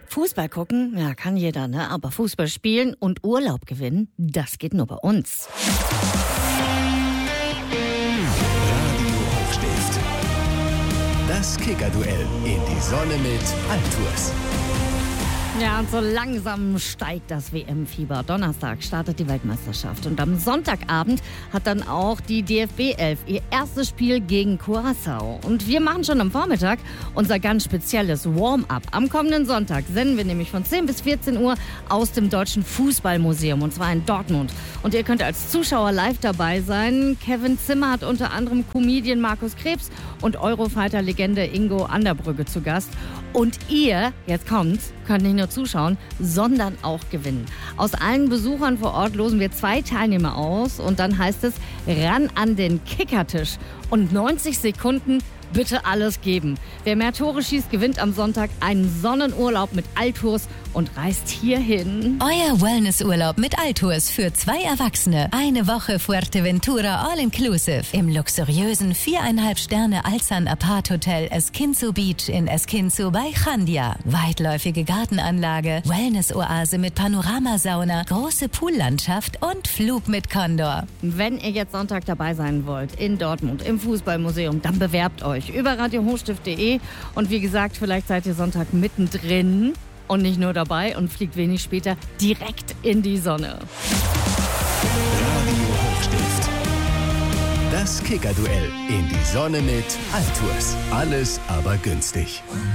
Fußball gucken, ja, kann jeder, ne? Aber Fußball spielen und Urlaub gewinnen, das geht nur bei uns. Radio Hochstift. Das Kicker-Duell in die Sonne mit Altours. Ja, und so langsam steigt das WM-Fieber. Donnerstag startet die Weltmeisterschaft und am Sonntagabend hat dann auch die DFB 11 ihr erstes Spiel gegen Curaçao. Und wir machen schon am Vormittag unser ganz spezielles Warm-up. Am kommenden Sonntag senden wir nämlich von 10 bis 14 Uhr aus dem Deutschen Fußballmuseum, und zwar in Dortmund. Und ihr könnt als Zuschauer live dabei sein. Kevin Zimmer hat unter anderem Comedian Markus Krebs und Eurofighter-Legende Ingo Anderbrügge zu Gast. Und ihr, jetzt kommt's, könnt nicht nur zuschauen, sondern auch gewinnen. Aus allen Besuchern vor Ort losen wir 2 Teilnehmer aus und dann heißt es ran an den Kickertisch und 90 Sekunden bitte alles geben. Wer mehr Tore schießt, gewinnt am Sonntag einen Sonnenurlaub mit Altours und reist hierhin. Euer Wellnessurlaub mit Altours für 2 Erwachsene. Eine Woche Fuerteventura All-Inclusive im luxuriösen 4,5 Sterne Alsan Apart Hotel Esquinzo Beach in Esquinzo bei Chandia. Weitläufige Gartenanlage, Wellnessoase mit Panoramasauna, große Poollandschaft und Flug mit Condor. Wenn ihr jetzt Sonntag dabei sein wollt in Dortmund im Fußballmuseum, dann bewerbt euch über radiohochstift.de und wie gesagt, vielleicht seid ihr Sonntag mittendrin und nicht nur dabei und fliegt wenig später direkt in die Sonne. Radio Hochstift. Das Kicker-Duell in die Sonne mit Altours. Alles aber günstig.